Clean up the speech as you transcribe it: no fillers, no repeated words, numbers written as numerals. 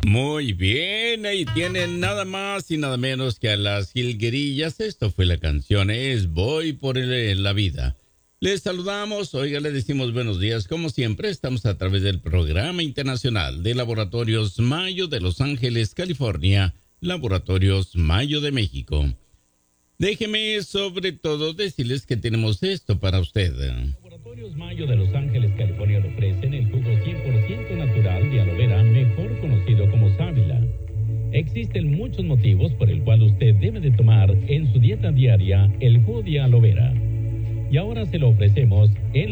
Muy bien, ahí tienen nada más y nada menos que a las Jilguerillas. Esto fue la canción, es Voy por la vida. Les saludamos, oiga, le decimos buenos días. Como siempre, estamos a través del Programa Internacional de Laboratorios Mayo de Los Ángeles, California, Laboratorios Mayo de México. Déjeme sobre todo decirles que tenemos esto para usted. Laboratorios Mayo de Los Ángeles, California le ofrecen el jugo 100% natural de aloe vera, mejor conocido como sábila. Existen muchos motivos por el cual usted debe de tomar en su dieta diaria el jugo de aloe vera. Y ahora se lo ofrecemos en